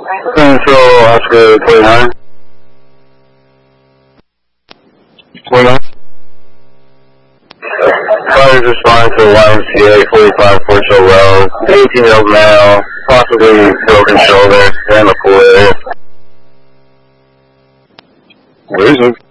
Control Oscar 29. 29. Fire responding to YMCA 45 Fort Hill Road. 18-year-old male, possibly broken shoulder, in the pool area. Where is it?